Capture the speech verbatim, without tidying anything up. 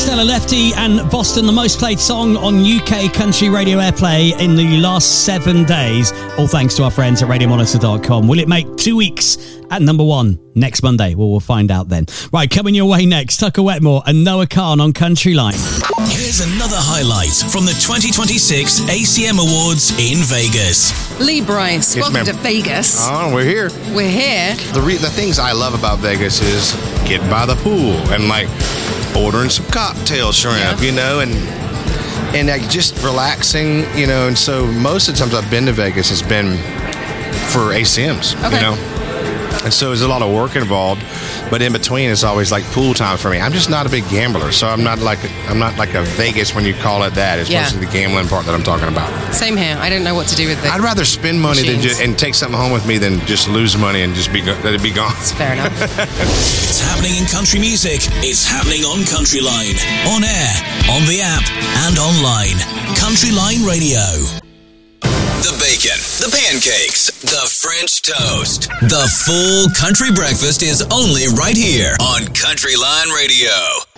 Stella Lefty and Boston, the most played song on U K country radio airplay in the last seven days. All thanks to our friends at radio monitor dot com. Will it make two weeks at number one next Monday? Well, we'll find out then. Right, coming your way next, Tucker Wetmore and Noah Khan on Country Line. Here's another highlight from the twenty twenty-six A C M Awards in Vegas. Lee Bryce, Yes, welcome ma'am. to Vegas. Oh, we're here. We're here. The re- the things I love about Vegas is getting by the pool and like ordering some cocktail shrimp, Yeah. you know, and and like just relaxing, you know. And so most of the times I've been to Vegas has been for A C Ms, Okay. you know. And so there's a lot of work involved, but in between it's always like pool time for me. I'm just not a big gambler, so I'm not like a, I'm not like a Vegas when you call it that. It's Yeah. mostly the gambling part that I'm talking about. Same here. I don't know what to do with the I'd rather spend money than machines. just, and take something home with me than just lose money and just be go- let it be gone. Fair enough. It's happening in country music. It's happening on Country Line. On air, on the app, and online. Country Line Radio. The bacon, the pancakes, the French toast. The full country breakfast is only right here on Country Line Radio.